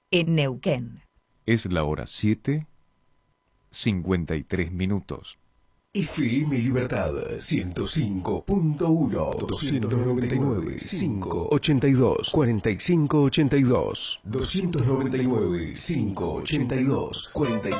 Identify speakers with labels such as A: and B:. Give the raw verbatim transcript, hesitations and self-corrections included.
A: en Neuquén.
B: Es la hora siete, cincuenta y tres minutos.
C: F M Libertad ciento cinco punto uno, doscientos noventa y nueve, cinco ochenta y dos, cuarenta y cinco ochenta y dos, doscientos noventa y nueve, cinco ochenta y dos, cuarenta y cinco.